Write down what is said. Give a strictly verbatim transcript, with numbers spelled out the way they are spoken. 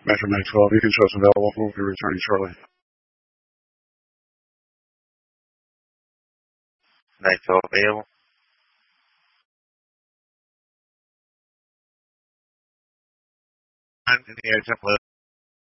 Metro nine twelve, you can show us available. We'll be returning shortly. nine twelve available. And the air template.